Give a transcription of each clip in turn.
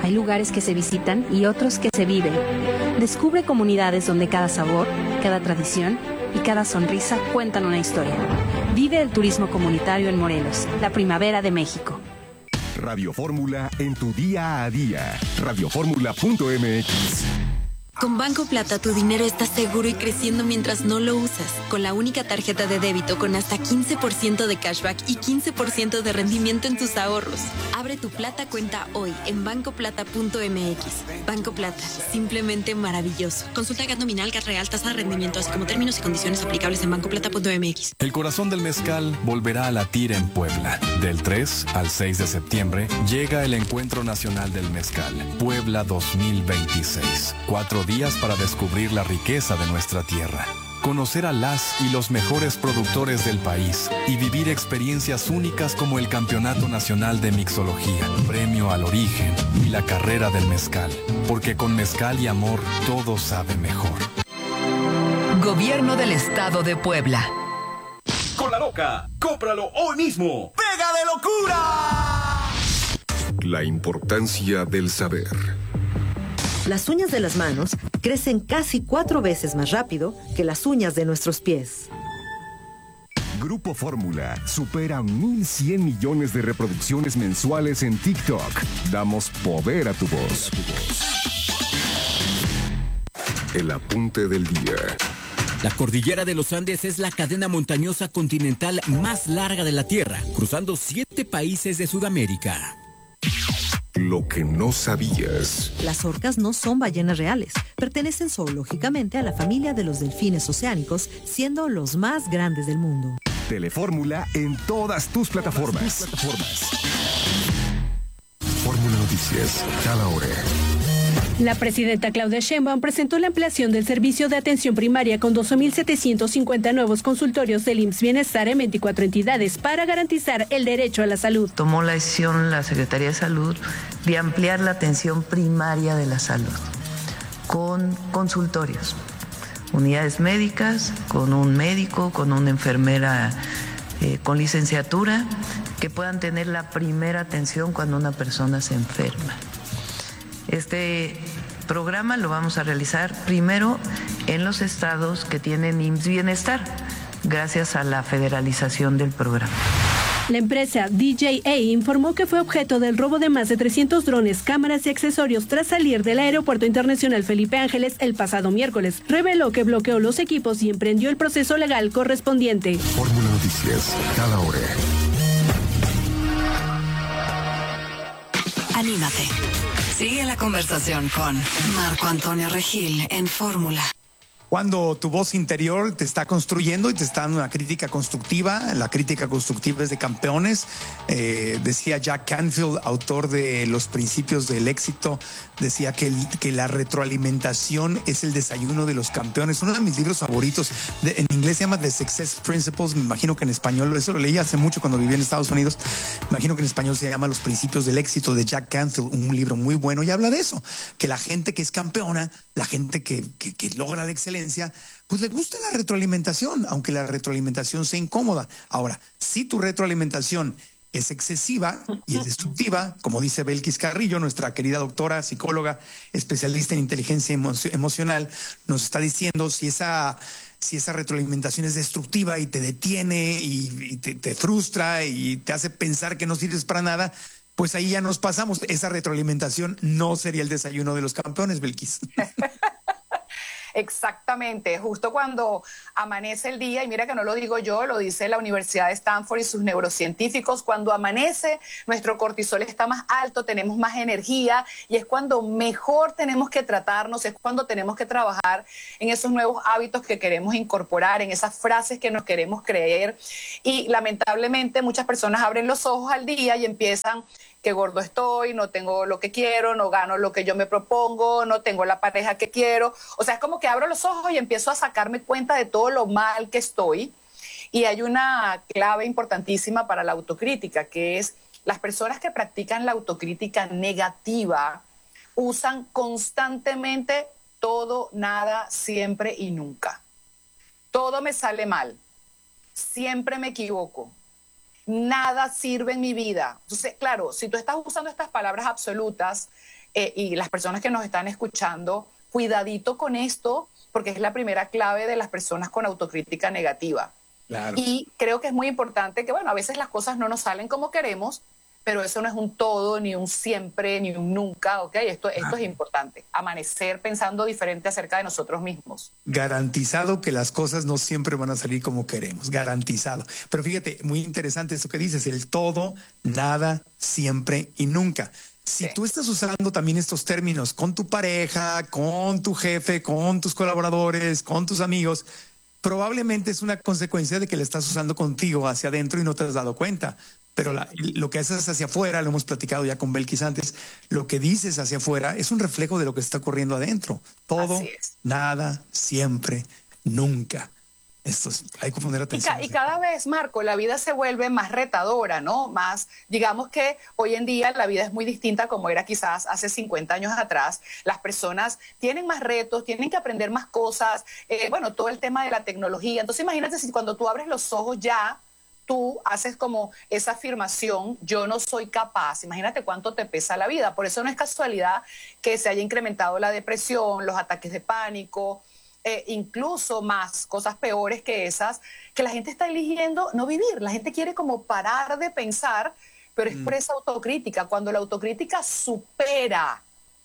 Hay lugares que se visitan y otros que se viven. Descubre comunidades donde cada sabor, cada tradición y cada sonrisa cuentan una historia. Vive el turismo comunitario en Morelos, la primavera de México. Radio Fórmula en tu día a día. Radioformula.mx. Con Banco Plata tu dinero está seguro y creciendo mientras no lo usas. Con la única tarjeta de débito con hasta 15% de cashback y 15% de rendimiento en tus ahorros. Abre tu Plata cuenta hoy en bancoplata.mx. Banco Plata, simplemente maravilloso. Consulta GAT nominal, GAT real, tasa de rendimiento, así como términos y condiciones aplicables en bancoplata.mx. El corazón del mezcal volverá a latir en Puebla. Del 3 al 6 de septiembre llega el Encuentro Nacional del Mezcal, Puebla 2026. 4 días para descubrir la riqueza de nuestra tierra, conocer a las y los mejores productores del país y vivir experiencias únicas como el Campeonato Nacional de Mixología, Premio al Origen y la Carrera del Mezcal, porque con mezcal y amor todo sabe mejor. Gobierno del Estado de Puebla. Con La Loca, cómpralo hoy mismo. ¡Pega de locura! La importancia del saber. Las uñas de las manos crecen casi 4 veces más rápido que las uñas de nuestros pies. Grupo Fórmula supera 1,100 millones de reproducciones mensuales en TikTok. Damos poder a tu voz. El apunte del día. La cordillera de los Andes es la cadena montañosa continental más larga de la Tierra, cruzando 7 países de Sudamérica. Lo que no sabías. Las orcas no son ballenas reales. Pertenecen zoológicamente a la familia de los delfines oceánicos, siendo los más grandes del mundo. Telefórmula en todas tus plataformas. Fórmula Noticias, cada hora. La presidenta Claudia Sheinbaum presentó la ampliación del servicio de atención primaria con 12.750 nuevos consultorios del IMSS Bienestar en 24 entidades para garantizar el derecho a la salud. Tomó la decisión la Secretaría de Salud de ampliar la atención primaria de la salud con consultorios, unidades médicas, con un médico, con una enfermera con licenciatura, que puedan tener la primera atención cuando una persona se enferma. Este programa lo vamos a realizar primero en los estados que tienen IMSS Bienestar, gracias a la federalización del programa. La empresa DJA informó que fue objeto del robo de más de 300 drones, cámaras y accesorios tras salir del Aeropuerto Internacional Felipe Ángeles el pasado miércoles. Reveló que bloqueó los equipos y emprendió el proceso legal correspondiente. Fórmula Noticias, cada hora. Anímate. Sigue la conversación con Marco Antonio Regil en Fórmula. Cuando tu voz interior te está construyendo y te está dando una crítica constructiva, la crítica constructiva es de campeones. Decía Jack Canfield, autor de Los Principios del Éxito, decía que la retroalimentación es el desayuno de los campeones. Uno de mis libros favoritos, en inglés se llama The Success Principles, me imagino que en español, eso lo leí hace mucho cuando viví en Estados Unidos, me imagino que en español se llama Los Principios del Éxito, de Jack Canfield, un libro muy bueno, y habla de eso, que la gente que es campeona, la gente que logra la excelencia, pues le gusta la retroalimentación, aunque la retroalimentación sea incómoda. Ahora, si tu retroalimentación es excesiva y es destructiva, como dice Belkis Carrillo, nuestra querida doctora, psicóloga, especialista en inteligencia emocional, nos está diciendo si esa retroalimentación es destructiva y te detiene y te frustra y te hace pensar que no sirves para nada, pues ahí ya nos pasamos. Esa retroalimentación no sería el desayuno de los campeones, Belkis. Exactamente, justo cuando amanece el día, y mira que no lo digo yo, lo dice la Universidad de Stanford y sus neurocientíficos, cuando amanece nuestro cortisol está más alto, tenemos más energía y es cuando mejor tenemos que tratarnos, es cuando tenemos que trabajar en esos nuevos hábitos que queremos incorporar, en esas frases que nos queremos creer, y lamentablemente muchas personas abren los ojos al día y empiezan: qué gordo estoy, no tengo lo que quiero, no gano lo que yo me propongo, no tengo la pareja que quiero. O sea, es como que abro los ojos y empiezo a sacarme cuenta de todo lo mal que estoy. Y hay una clave importantísima para la autocrítica, que es las personas que practican la autocrítica negativa usan constantemente todo, nada, siempre y nunca. Todo me sale mal, siempre me equivoco. nada sirve en mi vida. Entonces, claro, si tú estás usando estas palabras absolutas y las personas que nos están escuchando, cuidadito con esto, porque es la primera clave de las personas con autocrítica negativa. Claro. Y creo que es muy importante que, bueno, a veces las cosas no nos salen como queremos, pero eso no es un todo, ni un siempre, ni un nunca, ¿ok? Esto es importante, amanecer pensando diferente acerca de nosotros mismos. Garantizado que las cosas no siempre van a salir como queremos, garantizado. Pero fíjate, muy interesante esto que dices, el todo, nada, siempre y nunca. Si tú estás usando también estos términos con tu pareja, con tu jefe, con tus colaboradores, con tus amigos, probablemente es una consecuencia de que le estás usando contigo hacia adentro y no te has dado cuenta. Pero lo que haces hacia afuera, lo hemos platicado ya con Belkis antes, lo que dices hacia afuera es un reflejo de lo que está ocurriendo adentro. Todo, nada, siempre, nunca. Esto hay que poner atención. Y cada vez, Marco, la vida se vuelve más retadora, ¿no? Más, digamos que hoy en día la vida es muy distinta como era quizás hace 50 años atrás. Las personas tienen más retos, tienen que aprender más cosas. Bueno, todo el tema de la tecnología. Entonces, imagínate si cuando tú abres los ojos ya, tú haces como esa afirmación, yo no soy capaz. Imagínate cuánto te pesa la vida. Por eso no es casualidad que se haya incrementado la depresión, los ataques de pánico, incluso más cosas peores que esas, que la gente está eligiendo no vivir. La gente quiere como parar de pensar, pero es por esa autocrítica. Cuando la autocrítica supera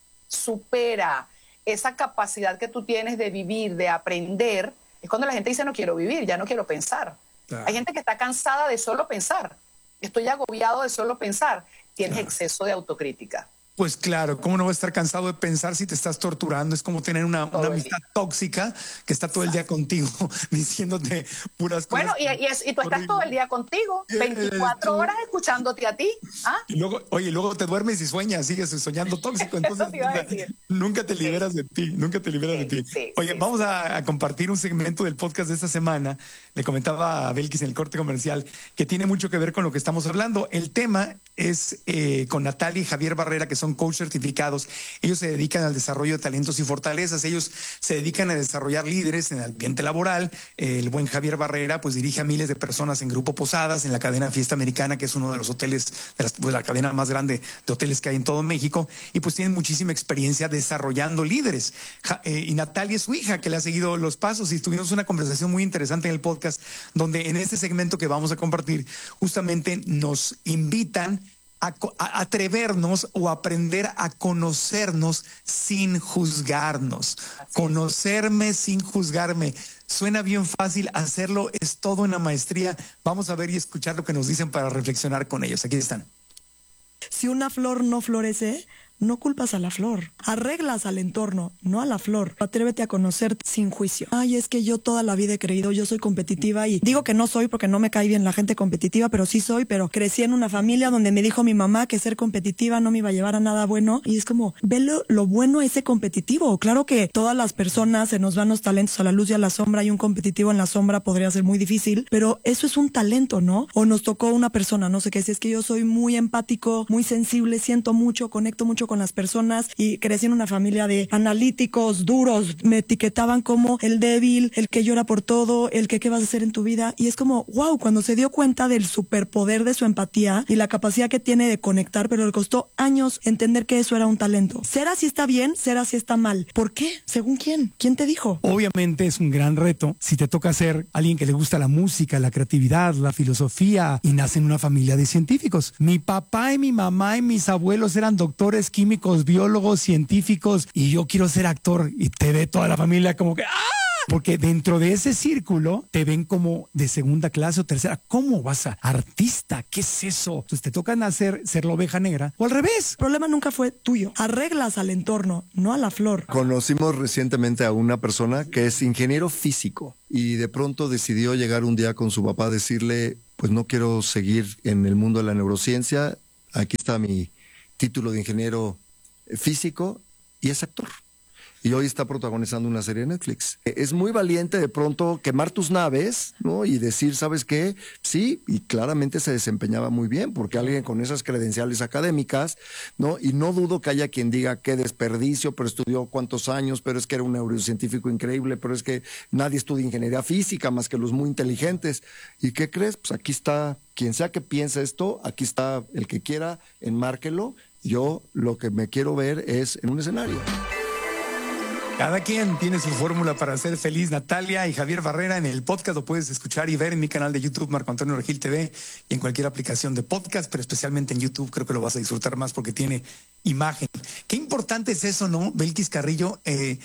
esa capacidad que tú tienes de vivir, de aprender, es cuando la gente dice no quiero vivir, ya no quiero pensar. Claro. Hay gente que está cansada de solo pensar. Estoy agobiado de solo pensar. Tienes exceso de autocrítica. Pues claro, ¿cómo no vas a estar cansado de pensar si te estás torturando? Es como tener una amistad tóxica que está todo el día contigo diciéndote puras cosas. Bueno, y tú estás todo el día contigo, 24 horas escuchándote a ti. ¿Ah? Y luego te duermes y sueñas, sigues soñando tóxico. Entonces nunca te liberas de ti, nunca te liberas de ti. Oye, vamos a compartir un segmento del podcast de esta semana. Le comentaba a Belkis en el corte comercial que tiene mucho que ver con lo que estamos hablando. El tema es con Natalia y Javier Barrera, que son coach certificados. Ellos se dedican al desarrollo de talentos y fortalezas. Ellos se dedican a desarrollar líderes en el ambiente laboral. El buen Javier Barrera pues dirige a miles de personas en Grupo Posadas, en la cadena Fiesta Americana, que es uno de los hoteles, de la cadena más grande de hoteles que hay en todo México, y pues tienen muchísima experiencia desarrollando líderes. Y Natalia es su hija, que le ha seguido los pasos, y tuvimos una conversación muy interesante en el podcast, donde en este segmento que vamos a compartir, justamente nos invitan a atrevernos o aprender a conocernos sin juzgarnos. Conocerme sin juzgarme. Suena bien fácil, hacerlo es todo una maestría. Vamos a ver y escuchar lo que nos dicen para reflexionar con ellos. Aquí están. Si una flor no florece, no culpas a la flor, arreglas al entorno, no a la flor. Atrévete a conocerte sin juicio. Ay, es que yo toda la vida he creído, yo soy competitiva y digo que no soy porque no me cae bien la gente competitiva, pero sí soy, pero crecí en una familia donde me dijo mi mamá que ser competitiva no me iba a llevar a nada bueno, y es como, ve lo bueno a ese competitivo. Claro que todas las personas se nos van los talentos a la luz y a la sombra, y un competitivo en la sombra podría ser muy difícil, pero eso es un talento, ¿no? O nos tocó una persona, no sé qué, si es que yo soy muy empático, muy sensible, siento mucho, conecto mucho con las personas, y crecí en una familia de analíticos duros. Me etiquetaban como el débil, el que llora por todo, el que qué vas a hacer en tu vida, y es como wow, cuando se dio cuenta del superpoder de su empatía y la capacidad que tiene de conectar, pero le costó años entender que eso era un talento. Ser así está bien, ser así está mal. ¿Por qué? ¿Según quién? ¿Quién te dijo? Obviamente es un gran reto si te toca ser alguien que le gusta la música, la creatividad, la filosofía, y nace en una familia de científicos. Mi papá y mi mamá y mis abuelos eran doctores, químicos, biólogos, científicos, y yo quiero ser actor, y te ve toda la familia como que ¡ah! Porque dentro de ese círculo te ven como de segunda clase o tercera. ¿Cómo vas a artista? ¿Qué es eso? Entonces te toca nacer, ser la oveja negra, o al revés. El problema nunca fue tuyo. Arreglas al entorno, no a la flor. Conocimos recientemente a una persona que es ingeniero físico, y de pronto decidió llegar un día con su papá a decirle, pues no quiero seguir en el mundo de la neurociencia, aquí está mi título de ingeniero físico, y es actor. y hoy está protagonizando una serie de Netflix. Es muy valiente de pronto quemar tus naves, ¿no? Y decir, ¿sabes qué? Sí, y claramente se desempeñaba muy bien, porque alguien con esas credenciales académicas, ¿no? Y no dudo que haya quien diga qué desperdicio, pero estudió cuántos años, pero es que era un neurocientífico increíble, pero es que nadie estudia ingeniería física más que los muy inteligentes. ¿Y qué crees? Pues aquí está, quien sea que piense esto, aquí está el que quiera, enmárquelo. Yo lo que me quiero ver es en un escenario. Cada quien tiene su fórmula para ser feliz. Natalia y Javier Barrera en el podcast lo puedes escuchar y ver en mi canal de YouTube, Marco Antonio Regil TV, y en cualquier aplicación de podcast, pero especialmente en YouTube creo que lo vas a disfrutar más porque tiene imagen. Qué importante es eso, ¿no, Belkis Carrillo?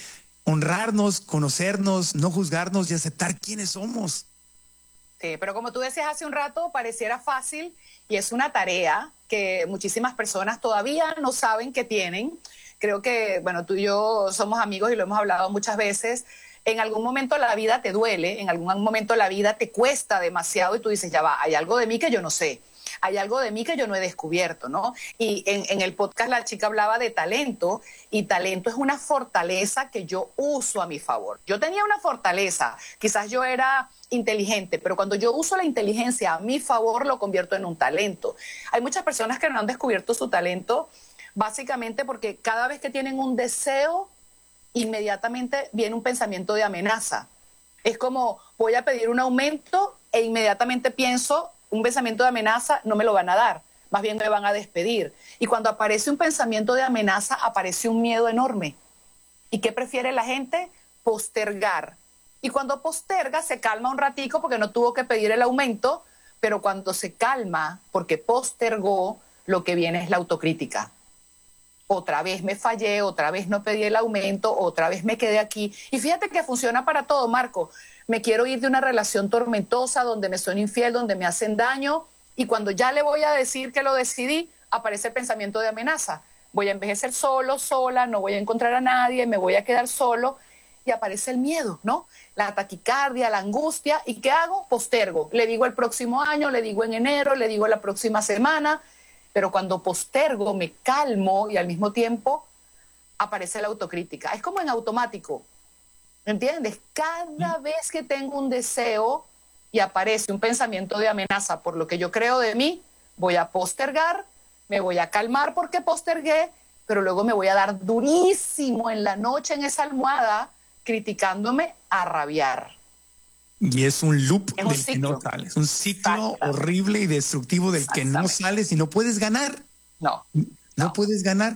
Honrarnos, conocernos, no juzgarnos y aceptar quiénes somos. Sí, pero como tú decías hace un rato, pareciera fácil y es una tarea que muchísimas personas todavía no saben que tienen. Creo que, bueno, tú y yo somos amigos y lo hemos hablado muchas veces. En algún momento la vida te duele, en algún momento la vida te cuesta demasiado y tú dices, ya va, hay algo de mí que yo no sé. Hay algo de mí que yo no he descubierto, ¿no? Y en el podcast la chica hablaba de talento, y talento es una fortaleza que yo uso a mi favor. Yo tenía una fortaleza, quizás yo era inteligente, pero cuando yo uso la inteligencia a mi favor, lo convierto en un talento. Hay muchas personas que no han descubierto su talento, básicamente porque cada vez que tienen un deseo, inmediatamente viene un pensamiento de amenaza. Es como, voy a pedir un aumento e inmediatamente pienso, un pensamiento de amenaza, no me lo van a dar, más bien me van a despedir. Y cuando aparece un pensamiento de amenaza, aparece un miedo enorme. ¿Y qué prefiere la gente? Postergar. Y cuando posterga, se calma un ratico porque no tuvo que pedir el aumento, pero cuando se calma porque postergó, lo que viene es la autocrítica. Otra vez me fallé, otra vez no pedí el aumento, otra vez me quedé aquí. Y fíjate que funciona para todo, Marco. Me quiero ir de una relación tormentosa donde me son infiel, donde me hacen daño, y cuando ya le voy a decir que lo decidí, aparece el pensamiento de amenaza. Voy a envejecer solo, sola, no voy a encontrar a nadie, me voy a quedar solo, y aparece el miedo, ¿no? La taquicardia, la angustia. ¿Y qué hago? Postergo. Le digo el próximo año, le digo en enero, le digo la próxima semana, pero cuando postergo me calmo y al mismo tiempo aparece la autocrítica. Es como en automático. ¿Entiendes? Cada vez que tengo un deseo y aparece un pensamiento de amenaza por lo que yo creo de mí, voy a postergar, me voy a calmar porque postergué, pero luego me voy a dar durísimo en la noche en esa almohada, criticándome a rabiar. Y es un loop del que no sales, un ciclo horrible y destructivo del que no sales y no puedes ganar. No puedes ganar.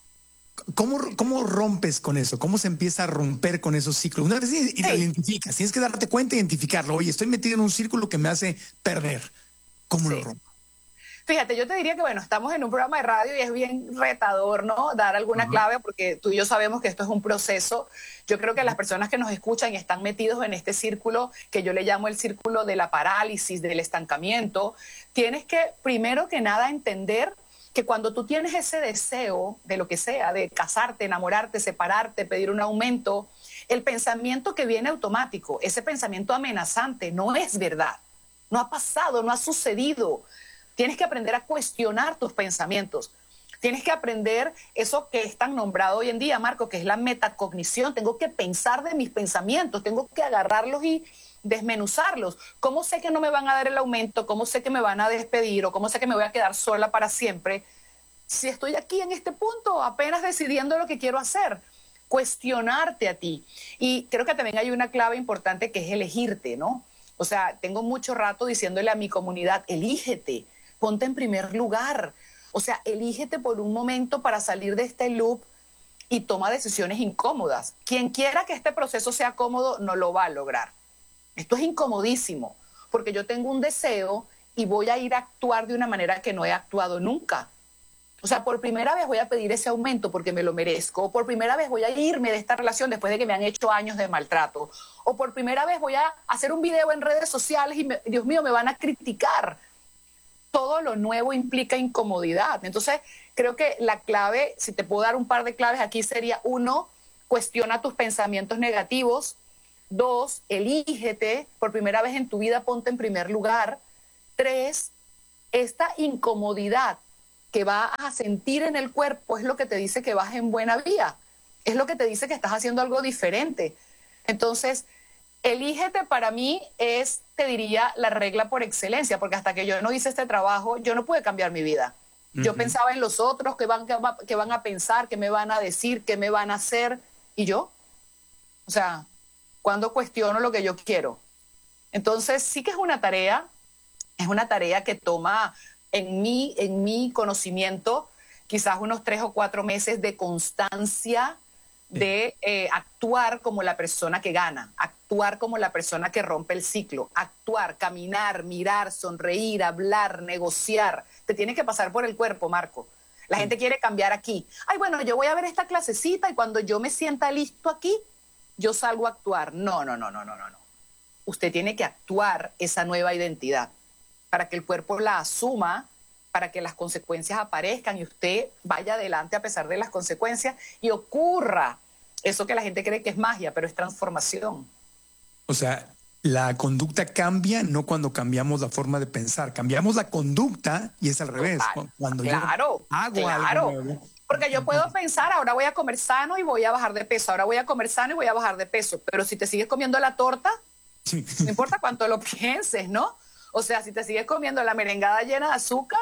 ¿Cómo rompes con eso? ¿Cómo se empieza a romper con esos ciclos? Una vez lo identificas, tienes que darte cuenta e identificarlo. Oye, estoy metido en un círculo que me hace perder. ¿Cómo lo rompo? Fíjate, yo te diría que, bueno, estamos en un programa de radio y es bien retador, ¿no? Dar alguna clave, porque tú y yo sabemos que esto es un proceso. Yo creo que las personas que nos escuchan y están metidos en este círculo, que yo le llamo el círculo de la parálisis, del estancamiento, tienes que, primero que nada, entender que cuando tú tienes ese deseo de lo que sea, de casarte, enamorarte, separarte, pedir un aumento, el pensamiento que viene automático, ese pensamiento amenazante, no es verdad. No ha pasado, no ha sucedido. Tienes que aprender a cuestionar tus pensamientos. Tienes que aprender eso que es tan nombrado hoy en día, Marco, que es la metacognición. Tengo que pensar de mis pensamientos, tengo que agarrarlos y desmenuzarlos. ¿Cómo sé que no me van a dar el aumento? ¿Cómo sé que me van a despedir? ¿O cómo sé que me voy a quedar sola para siempre? Si estoy aquí en este punto, apenas decidiendo lo que quiero hacer. Cuestionarte a ti. Y creo que también hay una clave importante que es elegirte, ¿no? O sea, tengo mucho rato diciéndole a mi comunidad, elígete. Ponte en primer lugar. O sea, elígete por un momento para salir de este loop y toma decisiones incómodas. Quien quiera que este proceso sea cómodo no lo va a lograr. Esto es incomodísimo porque yo tengo un deseo y voy a ir a actuar de una manera que no he actuado nunca. O sea, por primera vez voy a pedir ese aumento porque me lo merezco. O por primera vez voy a irme de esta relación después de que me han hecho años de maltrato. O por primera vez voy a hacer un video en redes sociales y, Dios mío, me van a criticar. Todo lo nuevo implica incomodidad. Entonces, creo que la clave, si te puedo dar un par de claves aquí, sería 1, cuestiona tus pensamientos negativos. 2, elígete. Por primera vez en tu vida, ponte en primer lugar. 3, esta incomodidad que vas a sentir en el cuerpo es lo que te dice que vas en buena vía. es lo que te dice que estás haciendo algo diferente. Entonces, elígete para mí es, te diría, la regla por excelencia, porque hasta que yo no hice este trabajo, yo no pude cambiar mi vida. Yo pensaba en los otros, que van a pensar, que me van a decir, que me van a hacer, y yo, o sea, cuando cuestiono lo que yo quiero. Entonces, sí que es una tarea que toma en mi conocimiento quizás unos 3 o 4 meses de constancia, de actuar como la persona que gana, actuar como la persona que rompe el ciclo, actuar, caminar, mirar, sonreír, hablar, negociar. Te tiene que pasar por el cuerpo, Marco. La gente quiere cambiar aquí. Ay, bueno, yo voy a ver esta clasecita y cuando yo me sienta listo aquí, yo salgo a actuar. No. Usted tiene que actuar esa nueva identidad para que el cuerpo la asuma, para que las consecuencias aparezcan y usted vaya adelante a pesar de las consecuencias y ocurra eso que la gente cree que es magia, pero es transformación. O sea, la conducta cambia no cuando cambiamos la forma de pensar, cambiamos la conducta y es al revés. Cuando yo hago algo nuevo. Porque yo puedo pensar, ahora voy a comer sano y voy a bajar de peso, ahora voy a comer sano y voy a bajar de peso, pero si te sigues comiendo la torta, no importa cuánto lo pienses, ¿no? O sea, si te sigues comiendo la merengada llena de azúcar.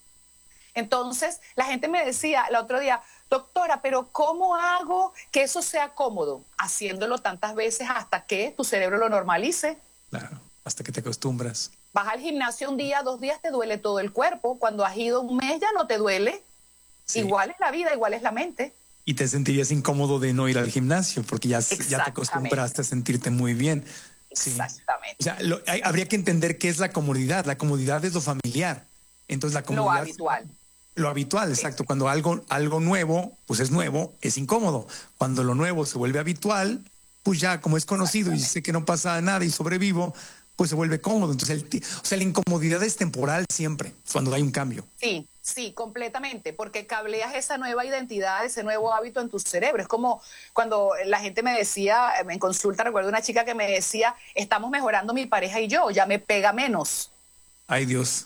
Entonces, la gente me decía el otro día, doctora, pero ¿cómo hago que eso sea cómodo? Haciéndolo tantas veces hasta que tu cerebro lo normalice. Claro, hasta que te acostumbras. Vas al gimnasio un día, 2 días, te duele todo el cuerpo. Cuando has ido un mes ya no te duele. Sí. Igual es la vida, igual es la mente. Y te sentirías incómodo de no ir al gimnasio porque ya te acostumbraste a sentirte muy bien. Sí. Exactamente. O sea, habría que entender qué es la comodidad. La comodidad es lo familiar. Entonces, la comodidad... Lo habitual. Lo habitual, exacto. Cuando algo nuevo, pues es nuevo, es incómodo. Cuando lo nuevo se vuelve habitual, pues ya como es conocido y sé que no pasa nada y sobrevivo, pues se vuelve cómodo. Entonces, la incomodidad es temporal siempre, cuando hay un cambio. Sí, completamente, porque cableas esa nueva identidad, ese nuevo hábito en tu cerebro. Es como cuando la gente me decía, en consulta, recuerdo una chica que me decía, estamos mejorando mi pareja y yo, ya me pega menos. Ay, Dios.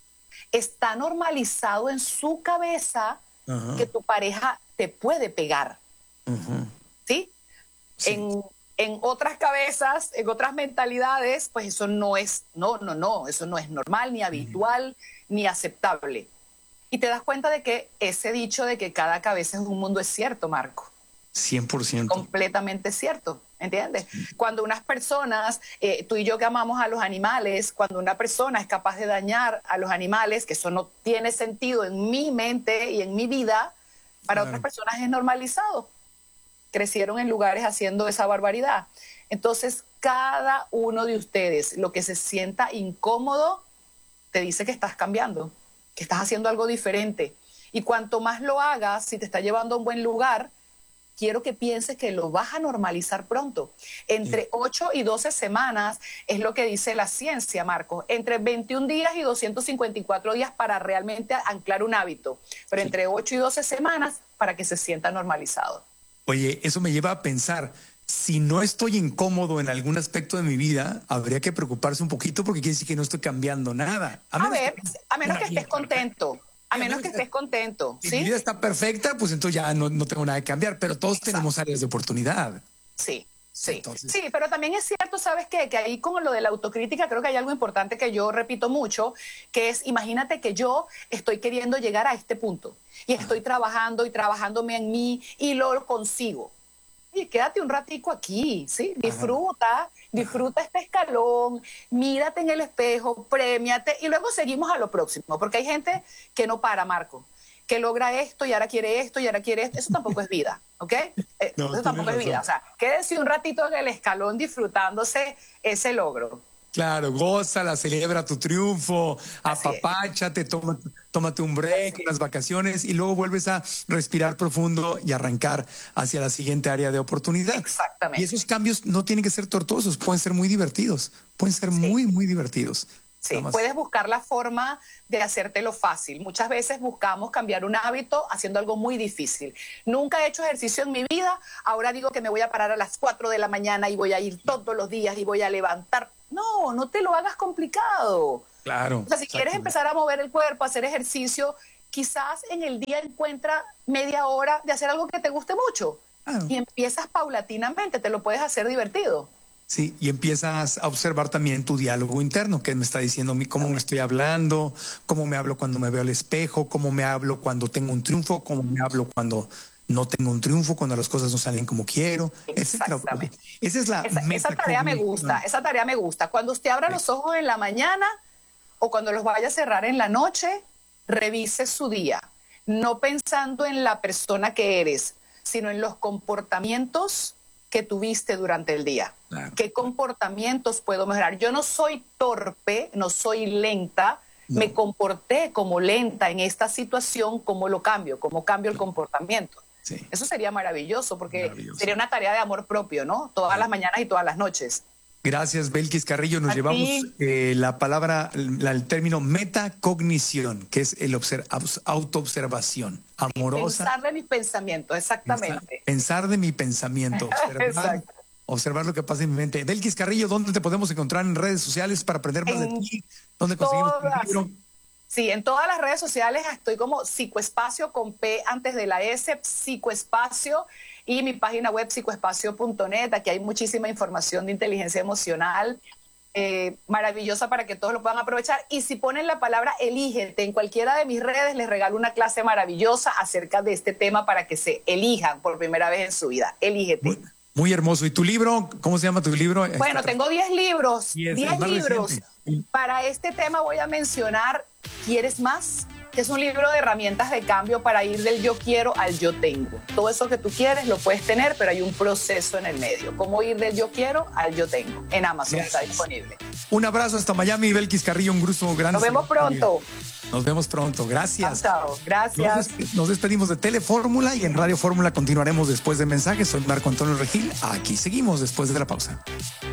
Está normalizado en su cabeza que tu pareja te puede pegar. ¿Sí? En otras cabezas, en otras mentalidades, pues eso no es, eso no es normal, ni habitual, ni aceptable. Y te das cuenta de que ese dicho de que cada cabeza es un mundo es cierto, Marco. 100%. Completamente cierto, ¿entiendes? Cuando unas personas, tú y yo que amamos a los animales, cuando una persona es capaz de dañar a los animales, que eso no tiene sentido en mi mente y en mi vida, para otras personas es normalizado. Crecieron en lugares haciendo esa barbaridad. Entonces, cada uno de ustedes, lo que se sienta incómodo, te dice que estás cambiando, que estás haciendo algo diferente. Y cuanto más lo hagas, si te está llevando a un buen lugar, quiero que pienses que lo vas a normalizar pronto. Entre 8 y 12 semanas es lo que dice la ciencia, Marcos. Entre 21 días y 254 días para realmente anclar un hábito. Pero entre 8 y 12 semanas para que se sienta normalizado. Oye, eso me lleva a pensar, si no estoy incómodo en algún aspecto de mi vida, habría que preocuparse un poquito porque quiere decir que no estoy cambiando nada. A menos que estés contento. A menos que estés contento. Si mi vida está perfecta, pues entonces ya no tengo nada que cambiar, pero todos tenemos áreas de oportunidad. Sí. Entonces... Sí, pero también es cierto, ¿sabes qué? Que ahí con lo de la autocrítica creo que hay algo importante que yo repito mucho, que es, imagínate que yo estoy queriendo llegar a este punto y estoy trabajando y trabajándome en mí y lo consigo. Y quédate un ratico aquí, ¿sí? Disfruta este escalón, mírate en el espejo, premiate y luego seguimos a lo próximo, porque hay gente que no para, Marco, que logra esto y ahora quiere esto y ahora quiere esto. Eso tampoco es vida, ¿ok? Eso tampoco es vida. O sea, quédese un ratito en el escalón disfrutándose ese logro. Claro, gózala, celebra tu triunfo, apapáchate, tómate un break, unas vacaciones y luego vuelves a respirar profundo y arrancar hacia la siguiente área de oportunidad. Exactamente. Y esos cambios no tienen que ser tortuosos, pueden ser muy divertidos, pueden ser muy, muy divertidos. Sí, puedes buscar la forma de hacértelo fácil. Muchas veces buscamos cambiar un hábito haciendo algo muy difícil. Nunca he hecho ejercicio en mi vida, ahora digo que me voy a parar a las 4 de la mañana y voy a ir todos los días y voy a levantar. No te lo hagas complicado. Claro. O sea, si quieres empezar a mover el cuerpo, a hacer ejercicio, quizás en el día encuentra media hora de hacer algo que te guste mucho. Y empiezas paulatinamente, te lo puedes hacer divertido. Sí, y empiezas a observar también tu diálogo interno, que me está diciendo cómo me estoy hablando, cómo me hablo cuando me veo al espejo, cómo me hablo cuando tengo un triunfo, cómo me hablo cuando no tengo un triunfo, cuando las cosas no salen como quiero. Exactamente. Esa es la esa tarea me gusta, esa tarea me gusta. Cuando usted abra los ojos en la mañana o cuando los vaya a cerrar en la noche, revise su día, no pensando en la persona que eres, sino en los comportamientos que tuviste durante el día. Claro. ¿Qué comportamientos puedo mejorar? Yo no soy torpe, no soy lenta, me comporté como lenta en esta situación, ¿cómo lo cambio? ¿Cómo cambio el comportamiento? Sí. Eso sería maravilloso, porque sería una tarea de amor propio, ¿no? Todas las mañanas y todas las noches. Gracias, Belkis Carrillo. Nos llevamos la palabra, el término metacognición, que es el autoobservación amorosa. Pensar de mi pensamiento, exactamente. Pensar de mi pensamiento. Observar lo que pasa en mi mente. Belkis Carrillo, ¿dónde te podemos encontrar en redes sociales para aprender más de ti? ¿Dónde conseguimos tu libro? Sí, en todas las redes sociales estoy como Psicoespacio con P antes de la S, Psicoespacio, y mi página web psicoespacio.net. Aquí hay muchísima información de inteligencia emocional, maravillosa para que todos lo puedan aprovechar. Y si ponen la palabra elígete en cualquiera de mis redes, les regalo una clase maravillosa acerca de este tema para que se elijan por primera vez en su vida. Elígete. Muy hermoso. ¿Y tu libro? ¿Cómo se llama tu libro? Bueno, tengo 10 libros. 10 libros. Para este tema voy a mencionar ¿Quieres más? Que es un libro de herramientas de cambio para ir del yo quiero al yo tengo. Todo eso que tú quieres lo puedes tener, pero hay un proceso en el medio. ¿Cómo ir del yo quiero al yo tengo? En Amazon está disponible. Un abrazo hasta Miami, Belkis Carrillo. Un gusto grande. Nos vemos pronto. Nos vemos pronto. Gracias. Chao. Gracias. Nos despedimos de Telefórmula y en Radio Fórmula continuaremos después de mensajes. Soy Marco Antonio Regil. Aquí seguimos después de la pausa.